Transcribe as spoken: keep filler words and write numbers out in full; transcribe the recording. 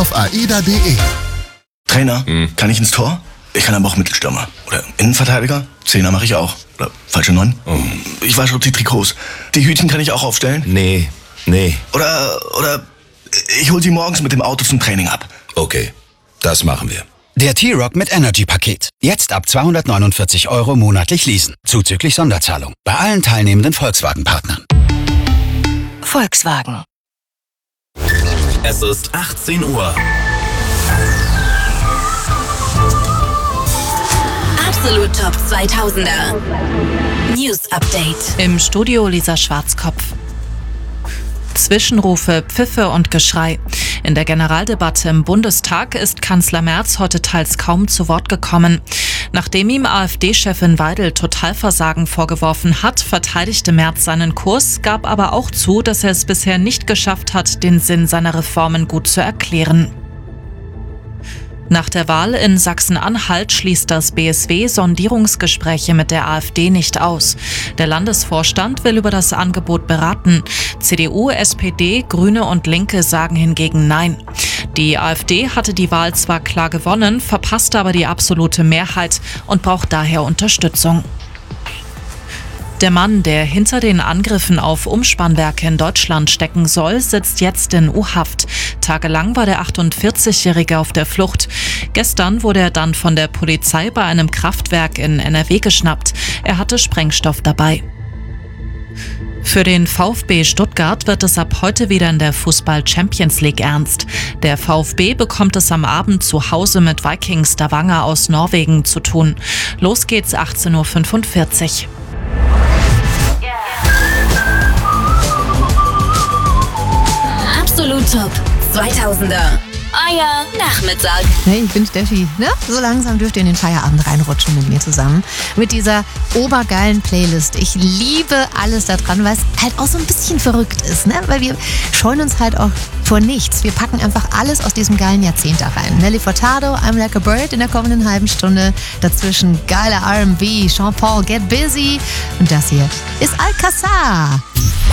auf aida punkt de. Trainer, hm. kann ich ins Tor? Ich kann aber auch Mittelstürmer. Oder Innenverteidiger? Zehner mache ich auch. Oder falsche Neun? Oh. Ich wasche die Trikots. Die Hütchen kann ich auch aufstellen? Nee, nee. Oder, oder ich hol sie morgens mit dem Auto zum Training ab. Okay, das machen wir. Der T-Rock mit Energy-Paket. Jetzt ab zweihundertneunundvierzig Euro monatlich leasen. Zuzüglich Sonderzahlung. Bei allen teilnehmenden Volkswagen-Partnern. Volkswagen. Es ist achtzehn Uhr. Absolut Top zweitausender. News Update. Im Studio Lisa Schwarzkopf. Zwischenrufe, Pfiffe und Geschrei. In der Generaldebatte im Bundestag ist Kanzler Merz heute teils kaum zu Wort gekommen. Nachdem ihm AfD-Chefin Weidel Totalversagen vorgeworfen hat, verteidigte Merz seinen Kurs, gab aber auch zu, dass er es bisher nicht geschafft hat, den Sinn seiner Reformen gut zu erklären. Nach der Wahl in Sachsen-Anhalt schließt das B S W Sondierungsgespräche mit der AfD nicht aus. Der Landesvorstand will über das Angebot beraten. C D U, S P D, Grüne und Linke sagen hingegen Nein. Die AfD hatte die Wahl zwar klar gewonnen, verpasste aber die absolute Mehrheit und braucht daher Unterstützung. Der Mann, der hinter den Angriffen auf Umspannwerke in Deutschland stecken soll, sitzt jetzt in U-Haft. Tagelang war der achtundvierzigjährige auf der Flucht. Gestern wurde er dann von der Polizei bei einem Kraftwerk in N R W geschnappt. Er hatte Sprengstoff dabei. Für den VfB Stuttgart wird es ab heute wieder in der Fußball-Champions League ernst. Der VfB bekommt es am Abend zu Hause mit Viking Stavanger aus Norwegen zu tun. Los geht's achtzehn Uhr fünfundvierzig. Absolut Top zweitausender. Euer Nachmittag. Hey, ich bin Steffi. Ne? So langsam dürft ihr in den Feierabend reinrutschen mit mir zusammen. Mit dieser obergeilen Playlist. Ich liebe alles daran, weil es halt auch so ein bisschen verrückt ist. Ne? Weil wir scheuen uns halt auch vor nichts. Wir packen einfach alles aus diesem geilen Jahrzehnt da rein. Nelly Furtado, I'm Like a Bird in der kommenden halben Stunde. Dazwischen geiler R and B, Sean Paul, Get Busy. Und das hier ist Alcazar.